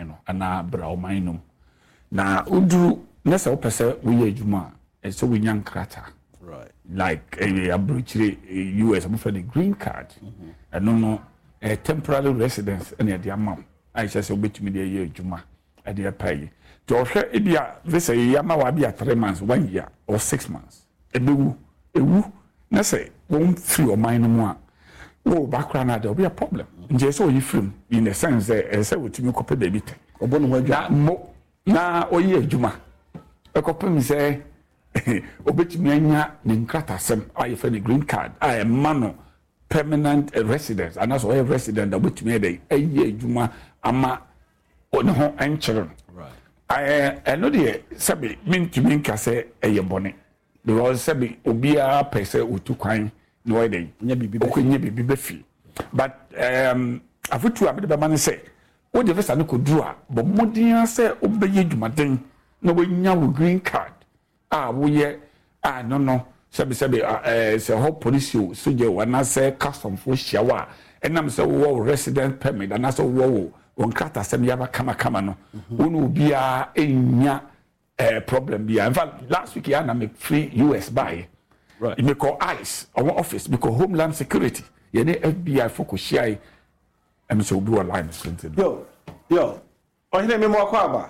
no ana bra oman na uduru nessa opese we ye adwuma so we nyan krata right like a abrochire US am for the green card and no a temporary residence and the amount I say obetumi dey ye adwuma e dey pay to hwe e bia visa yama wa bia 3 months 1 year or 6 months ewu na say won free oman no mu a wo background na there be a problem nje so you free in the sense that say wotumi kope baby te obono ho adwa na oyi adwuma ekopem say obetumi anya ne nkratasem aye for the green card I man permanent residence and also a resident that obetumi dey ayi adwuma ama ono ho encheren right I know the sabi mintumi nka say eye bone because sabi obia pese otukwan no way dey nya bibi be fi but afutu abede be man say wo de visa no koduru a bo modin say obeye adwumaden na wo nya wo green card wo ye no sabi say ho police so je wana say custom for shiawa enam say wo resident permit and so wo nkrata sem yaba kama no wonu bia enya problem bia in fact last week na me free US buy right me call ICE our office because Homeland Security ye ne FBI focus share and so do a line slinted yo ohine me mo akwa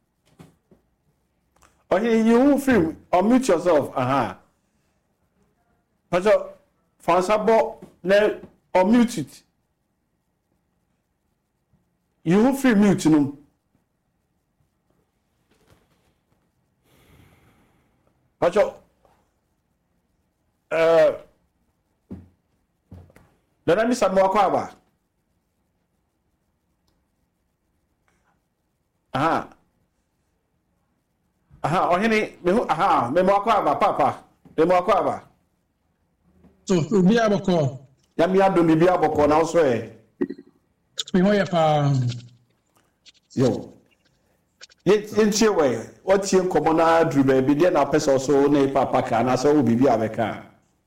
ohine you film unmute yourself Pajo Fansabo na unmute it you free mute no Pacho Dana mi samu akwa ba ohini me mo akwa ba papa me mo akwa ba so obi aboko ya mi ado mi bi aboko na so me ho ya pa yo Yentie we what tie nkomo na dru ba bi de na pesa so na papa ka na so bibi abeka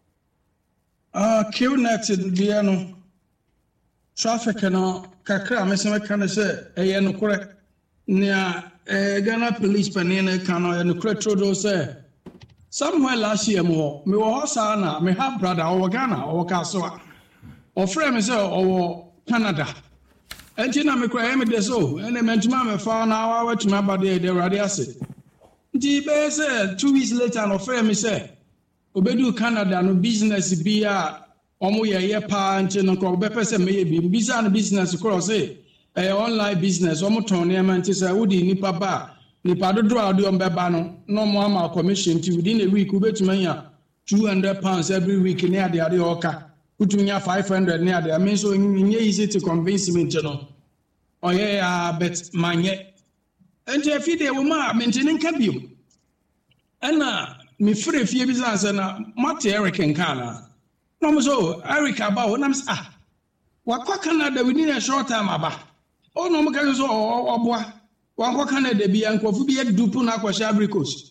QNet bia no traffic no kakra meseme kan se eye no kore nia Ghana police panene kan no no kore trodo se somewhere last year me wo hosa na me have brother o Ghana o ka so o frame se o Canada enti na me kura me de so ene mentuma me fa na wa watuma bade de rade ase nti be say 2 weeks later no frame me say obedu Canada no business bia omo ye pa nti no ko be pese me ye bi bisa no business ko say online business omo ton ne man nti say wodi nipa ba nipa dodo ade on be ba no no mo ama commission nti within a week obetuma ya £200 every week ne ade oka utunya 500 ne ade mean so nye easy to convince me no oh yeah but manye enti afide wo ma mentini nka biom ana me free fie business na mate Eric nkana no mo so Eric about na wakwa Canada within a short time aba oh no mo ka so oboa wakwa Canada bia nkofu bia dupu na akwasha abricos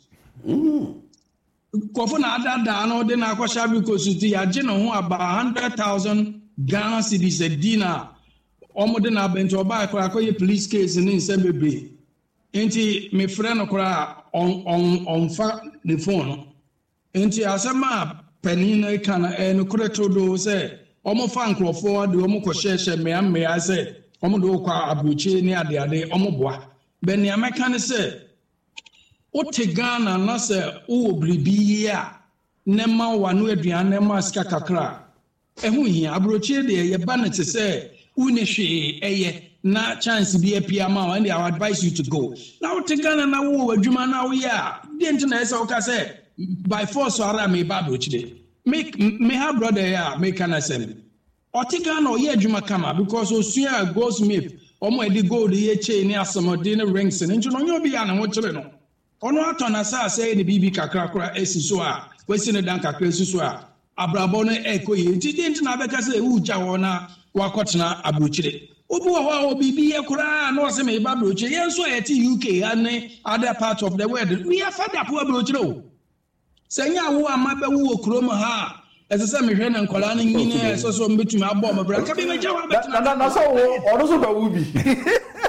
kofu na adada no de na akwasha abricos ti ya je no ho aba 100,000 Ghana cedis a dinar omo de na bento ba akoye police case ni nsebebe enti me friend okora on fa the phone enti asema penina kana no koreto do say omo fa nkrofo de omo ko share me say omo do kwa abuchi ni ade omo boa be ni ameka ne say o te Ghana na say o obribi a ne ma wanu aduane ma ska kakra ehu hia abrochi de ye ba ne te say unehwe eye na chance bi apia ma and I advise you to go now te Ghana na wo adwuma na wo ya dent na esa o ka say by force ara me ba do chide me have brother ya me can asem o te Ghana o ye adwuma kama because osua goldsmith omo edi gold ye chain ni asomode ni rings ni njo no bi ya na wo chire no ono atona sa say the bibi kakra kra esiso a wesi ne dan kakra esiso a abrabo no ekoye nti dent na be ka say uja wona wakotena abrochire obu wa obibi ye kura na o se me ba abrochire ye so ye ti UK and other parts of the world we are fed up abrochire o senya wo amabe wo krom ha ese se me hwe na nkola na nyine so mbetumi abo mabra ka bi meja wa betuna na so wo ono so ba wubi